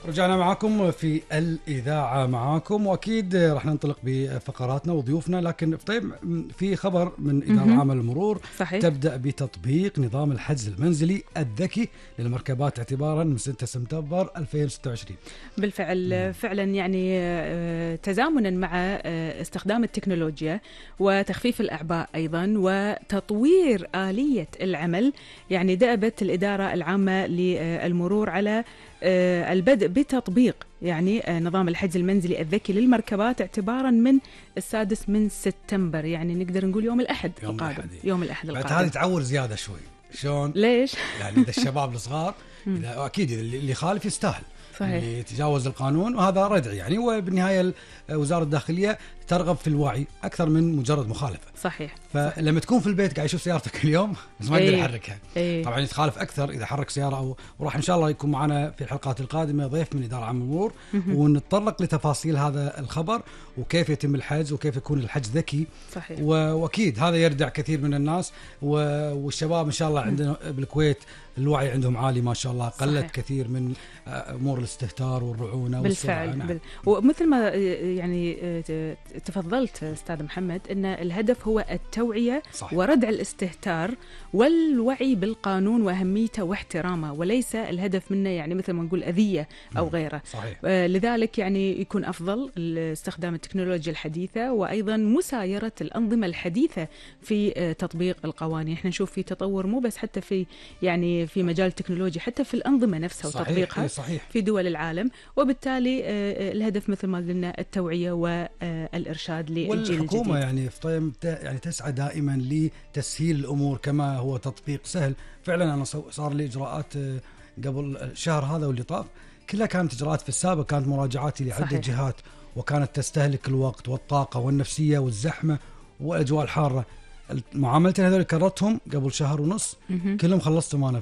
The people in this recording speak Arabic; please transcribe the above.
رجعنا معاكم في الإذاعة معاكم، وأكيد راح ننطلق بفقراتنا وضيوفنا. لكن طيب، في خبر من إدارة عامة المرور صحيح. تبدأ بتطبيق نظام الحجز المنزلي الذكي للمركبات اعتبارا من 6 سبتمبر 2026. بالفعل فعلا يعني تزامنا مع استخدام التكنولوجيا وتخفيف الأعباء أيضا وتطوير آلية العمل، يعني دأبت الإدارة العامة للمرور على البدء بتطبيق يعني نظام الحجز المنزلي الذكي للمركبات اعتبارا من 6 سبتمبر، يعني نقدر نقول يوم الأحد القادم. يوم الأحد القادم. هذه تعور زيادة شوي. شلون؟ ليش؟ يعني إذا الشباب الصغار إذا أكيد اللي خالف يستاهل، صحيح. اللي يتجاوز القانون، وهذا ردع يعني. وبالنهاية وزارة الداخلية ترغب في الوعي أكثر من مجرد مخالفة. صحيح. فلما تكون في البيت قاعد يشوف سيارتك اليوم بس ما يقدر يحركها. طبعا يتخالف أكثر إذا حرك سيارة وراح إن شاء الله يكون معنا في الحلقات القادمة ضيف من إدارة عامة المرور ونتطرق لتفاصيل هذا الخبر وكيف يتم الحجز وكيف يكون الحجز ذكي. صحيح. وأكيد هذا يردع كثير من الناس والشباب إن شاء الله عندنا بالكويت الوعي عندهم عالي ما شاء الله. قلت صحيح. كثير من أمور الاستهتار والرعونة بالفعل. نعم. ومثل ما يعني تفضلت أستاذ محمد أن الهدف هو التوعية صحيح. وردع الاستهتار والوعي بالقانون وأهميته واحترامه، وليس الهدف منه يعني مثل ما نقول أذية أو غيره. صحيح. لذلك يعني يكون أفضل استخدام التكنولوجيا الحديثة وأيضا مسايرة الأنظمة الحديثة في تطبيق القوانين. احنا نشوف في تطور مو بس حتى في يعني في مجال التكنولوجيا، حتى في الأنظمة نفسها وتطبيقها صحيح. في دول العالم. وبالتالي الهدف مثل ما قلنا التوعية والإرشاد للجيل الجديد. والحكومة يعني يعني تسعى دائما لتسهيل الأمور كما هو تطبيق سهل. فعلا أنا صار لي إجراءات قبل الشهر هذا واللي طاف كلها كانت إجراءات في السابق كانت مراجعاتي لعدة جهات وكانت تستهلك الوقت والطاقة والنفسية والزحمة والأجواء الحارة. معاملتين هذول كررتهم قبل شهر ونص كلهم خلصتهم أنا